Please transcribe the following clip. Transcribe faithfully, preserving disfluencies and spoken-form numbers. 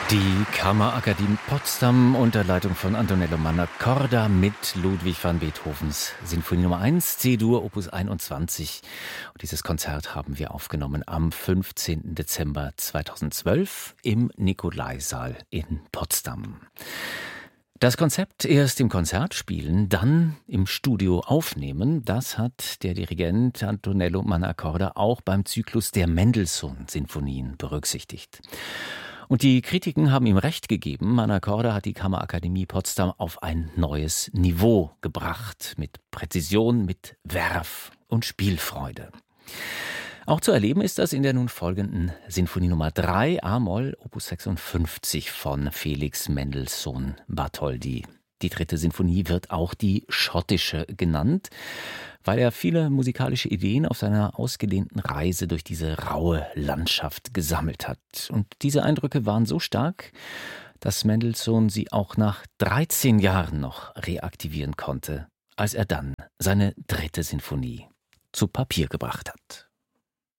Die Kammerakademie Potsdam unter Leitung von Antonello Mannacorda mit Ludwig van Beethovens Sinfonie Nummer eins, C-Dur, Opus einundzwanzig. Und dieses Konzert haben wir aufgenommen am fünfzehnten Dezember zweitausendzwölf im Nikolaisaal in Potsdam. Das Konzept erst im Konzert spielen, dann im Studio aufnehmen, das hat der Dirigent Antonello Mannacorda auch beim Zyklus der Mendelssohn-Sinfonien berücksichtigt. Und die Kritiken haben ihm recht gegeben. Mannacorda hat die Kammerakademie Potsdam auf ein neues Niveau gebracht. Mit Präzision, mit Werf und Spielfreude. Auch zu erleben ist das in der nun folgenden Sinfonie Nummer drei, A-Moll, Opus sechsundfünfzig von Felix Mendelssohn Bartholdy. Die dritte Sinfonie wird auch die schottische genannt, weil er viele musikalische Ideen auf seiner ausgedehnten Reise durch diese raue Landschaft gesammelt hat. Und diese Eindrücke waren so stark, dass Mendelssohn sie auch nach dreizehn Jahren noch reaktivieren konnte, als er dann seine dritte Sinfonie zu Papier gebracht hat.